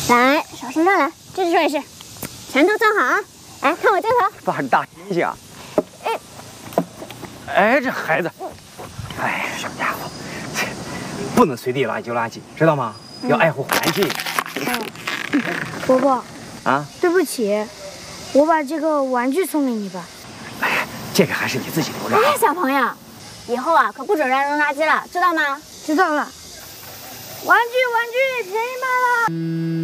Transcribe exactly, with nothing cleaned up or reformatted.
来，手伸上来，这只手也是，拳头站好啊！哎，看我这头， 把大猩猩。哎，哎，这孩子，哎，小家伙，这不能随地垃圾丢垃圾，知道吗？要爱护环境。 嗯，伯伯。 啊， 对不起，我把这个玩具送给你吧。 哎呀，这个还是你自己留着。 哎，小朋友，以后啊可不准乱扔垃圾了，知道吗？ 知道了。玩具，玩具，便宜卖了。